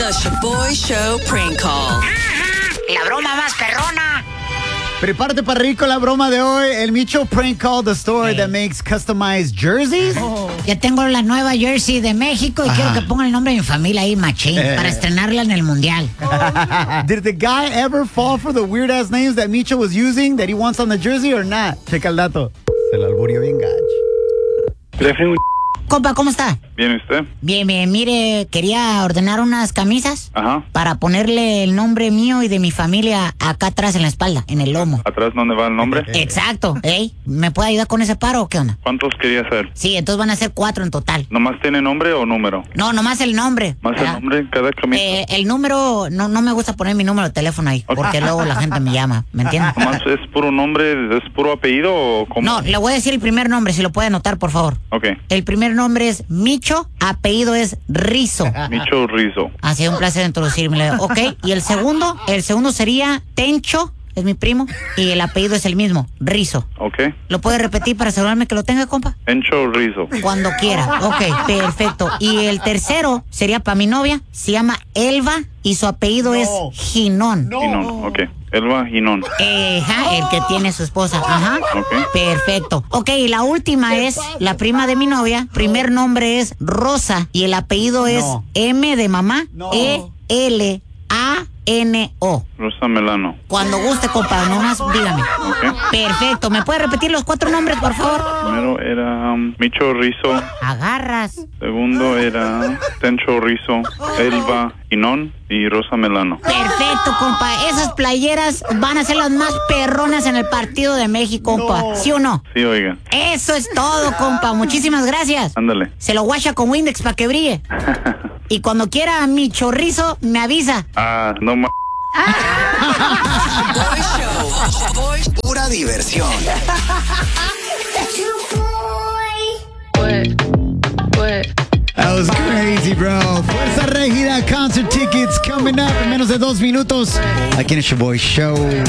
The Shaboy Show Prank Call. La broma más perrona. Prepárate para reír con la broma de hoy. El Micho Prank Call, the store that makes customized jerseys. Ya tengo la nueva jersey de México y quiero que ponga el nombre de mi familia ahí, machín, para estrenarla en el mundial. Did the guy ever fall for the weird ass names that Micho was using that he wants on the jersey or not? Checa el dato. Se lo alburió bien gacho. Compa, ¿cómo está? ¿Bien usted? Bien, bien. Mire, quería ordenar unas camisas para ponerle el nombre mío y de mi familia acá atrás en la espalda, en el lomo. ¿Atrás dónde va el nombre? Exacto. ¿Me puede ayudar con ese paro o qué onda? ¿Cuántos quería hacer? Sí, entonces van a ser 4 en total. ¿Nomás tiene nombre o número? No, nomás el nombre. ¿Más el nombre en cada camisa? El número, no me gusta poner mi número de teléfono ahí, porque luego la gente me llama, ¿me entiende? ¿Nomás es puro nombre, es puro apellido o cómo? No, le voy a decir el primer nombre, si lo puede anotar, por favor. Ok. El primer nombre es Micho, apellido es Rizo. Micho Rizo. Ha sido un placer introducirme. Ok, y el segundo sería Tencho, es mi primo, y el apellido es el mismo, Rizo. Ok. ¿Lo puede repetir para asegurarme que lo tenga, compa? Tencho Rizo. Cuando quiera. Ok, perfecto. Y el tercero sería para mi novia, se llama Elba y su apellido es Ginón. Ginón, ok. Elba Ginón. El que tiene su esposa. Ajá. Ok. Perfecto. Ok, y la última es la prima de mi novia. Primer nombre es Rosa y el apellido es M de mamá, ELANO. Rosa Melano. Cuando guste, compa, nomás dígame. Ok. Perfecto. ¿Me puede repetir los 4 nombres, por favor? Primero era Micho Rizo. Agarras. Segundo era Tencho Rizo, Elba Ginón y Rosa Melano. Perfecto, compa. Esas playeras van a ser las más perronas en el partido de México, compa. ¿Sí o no? Sí, oiga. Eso es todo, compa. Muchísimas gracias. Ándale. Se lo guacha con Windex para que brille. Y cuando quiera mi chorrizo, me avisa. No más. Shaboy Show. Pura diversión. That was crazy, bro. Fuerza Régida concert tickets coming up en menos de 2 minutos. Aquí en el Shaboy Show.